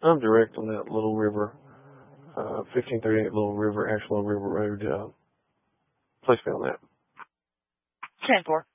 I'm direct on that Little River, 1538 Little River, Asheville River Road. Place me on that. 10-4.